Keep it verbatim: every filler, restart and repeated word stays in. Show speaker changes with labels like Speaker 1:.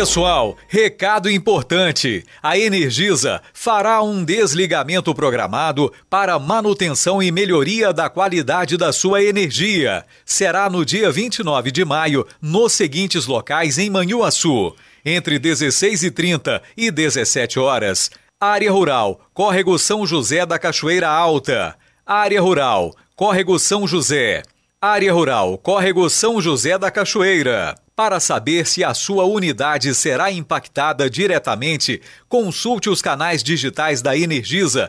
Speaker 1: Pessoal, recado importante. A Energisa fará um desligamento programado para manutenção e melhoria da qualidade da sua energia. Será no dia vinte e nove de maio, nos seguintes locais em Manhuaçu. Entre dezesseis e trinta e dezessete horas. Área Rural, Córrego São José da Cachoeira Alta. Área Rural, Córrego São José. Área Rural, Córrego São José da Cachoeira. Para saber se a sua unidade será impactada diretamente, consulte os canais digitais da Energisa